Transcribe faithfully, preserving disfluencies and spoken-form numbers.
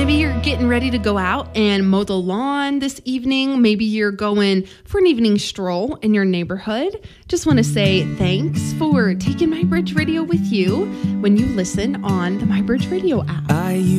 Maybe you're getting ready to go out and mow the lawn this evening. Maybe you're going for an evening stroll in your neighborhood. Just want to say thanks for taking MyBridge Radio with you when you listen on the MyBridge Radio app. I